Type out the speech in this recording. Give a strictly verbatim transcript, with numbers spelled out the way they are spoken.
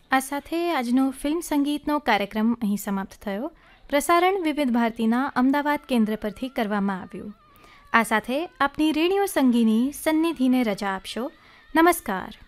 આ સાથે આજનો ફિલ્મ સંગીતનો કાર્યક્રમ અહીં સમાપ્ત થયો. પ્રસારણ વિવિધ ભારતીના અમદાવાદ કેન્દ્ર પરથી કરવામાં આવ્યું. આ સાથે આપની રેડિયો સંગીની સન્નિધિને રજા આપશો. નમસ્કાર.